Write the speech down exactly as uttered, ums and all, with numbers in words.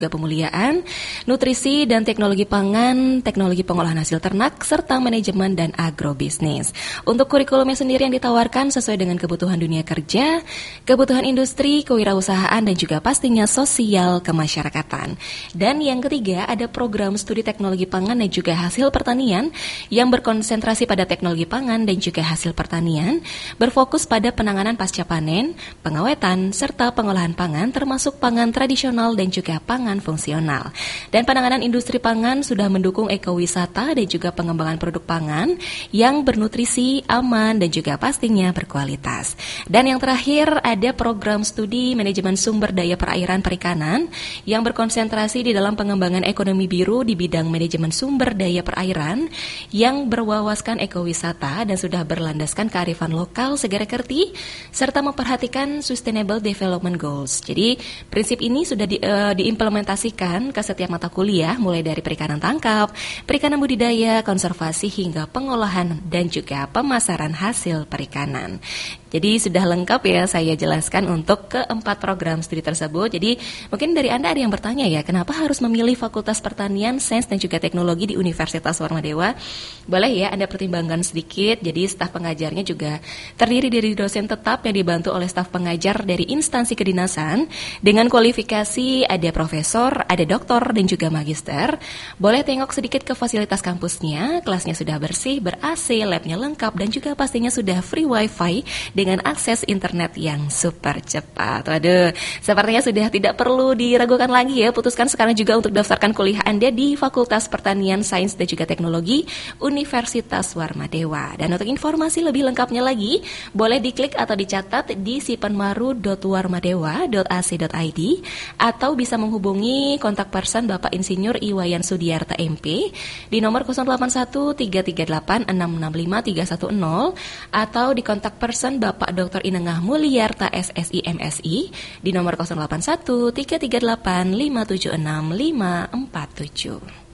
Pemuliaan, nutrisi dan teknologi pangan, teknologi pengolahan hasil ternak, serta manajemen dan agrobisnis. Untuk kurikulumnya sendiri yang ditawarkan sesuai dengan kebutuhan dunia kerja, kebutuhan industri, kewirausahaan, dan juga pastinya sosial kemasyarakatan. Dan yang ketiga, ada program studi teknologi pangan dan juga hasil pertanian yang berkonsentrasi pada teknologi pangan dan juga hasil pertanian, berfokus pada penanganan pasca panen, pengawetan, serta pengolahan pangan termasuk pangan tradisional dan juga pangan fungsional. Dan penanganan industri pangan sudah mendukung ekowisata dan juga pengembangan produk pangan yang bernutrisi, aman, dan juga pastinya berkualitas. Dan yang terakhir ada program studi manajemen sumber daya perairan perikanan yang berkonsentrasi di dalam pengembangan ekonomi biru di bidang manajemen sumber daya perairan yang berwawaskan ekowisata dan sudah berlandaskan kearifan lokal segera kerti serta memperhatikan Sustainable Development Goals. Jadi prinsip ini sudah di, uh, diimplementasikan ke setiap mata kuliah mulai dari perikanan tangkap, perikanan budidaya, konservasi hingga pengolahan dan juga pemasaran hasil perikanan. Jadi sudah lengkap ya saya jelaskan untuk keempat program studi tersebut. Jadi mungkin dari Anda ada yang bertanya ya, kenapa harus memilih Fakultas Pertanian, Sains dan juga Teknologi di Universitas Warmadewa? Boleh ya Anda pertimbangkan sedikit. Jadi staf pengajarnya juga terdiri dari dosen tetap yang dibantu oleh staf pengajar dari instansi kedinasan dengan kualifikasi ada profesor, ada doktor dan juga magister. Boleh tengok sedikit ke fasilitas kampusnya, kelasnya sudah bersih, ber-A C, labnya lengkap dan juga pastinya sudah free wifi dengan akses internet yang super cepat. Waduh, sepertinya sudah tidak perlu diragukan lagi ya. Putuskan sekarang juga untuk daftarkan kuliah Anda di Fakultas Pertanian, Sains dan juga Teknologi Universitas Warmadewa. Dan untuk informasi lebih lengkapnya lagi, boleh diklik atau dicatat di sipenmaru dot warmadewa dot a c dot i d atau bisa menghubungi kontak person Bapak Insinyur Iwayan Sudiarta M P di nomor nol delapan satu tiga tiga delapan enam enam lima tiga satu nol atau di kontak person Bapak Doktor Inengah Mulyarta S S I M S I di nomor nol delapan satu tiga tiga delapan lima tujuh enam lima empat tujuh.